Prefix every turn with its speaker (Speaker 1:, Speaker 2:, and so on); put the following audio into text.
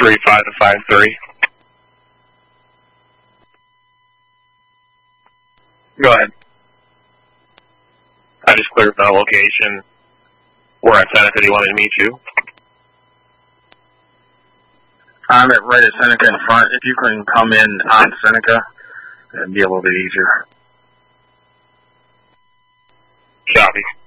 Speaker 1: 35 to 53. Go ahead. I just cleared the location where at Seneca. He wanted to meet you.
Speaker 2: I'm right at Seneca in front. If you can come in on Seneca, it'd be a little bit easier.
Speaker 1: Copy.